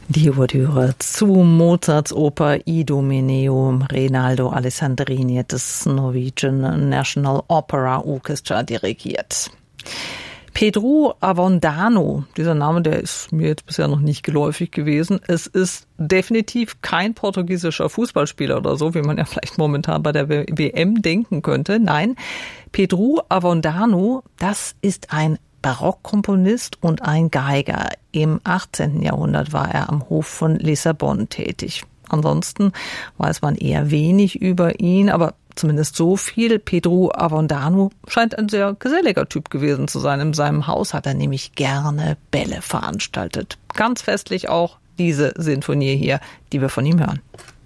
Die Ouvertüre zu Mozarts Oper Idomeneo Rinaldo Alessandrini des Norwegian National Opera Orchestra dirigiert. Pedro Avondano, dieser Name, der ist mir jetzt bisher noch nicht geläufig gewesen. Es ist definitiv kein portugiesischer Fußballspieler oder so, wie man ja vielleicht momentan bei der WM denken könnte. Nein, Pedro Avondano, das ist ein Barockkomponist und ein Geiger. Im 18. Jahrhundert war er am Hof von Lissabon tätig. Ansonsten weiß man eher wenig über ihn, aber zumindest so viel. Pedro Avondano scheint ein sehr geselliger Typ gewesen zu sein. In seinem Haus hat er nämlich gerne Bälle veranstaltet. Ganz festlich auch diese Sinfonie hier, die wir von ihm hören.